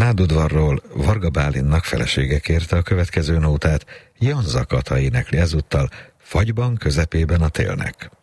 Nádudvarról Varga Bálinnak felesége kérte a következő nótát, Janza Kata énekli ezúttal Fagyban közepében a télnek.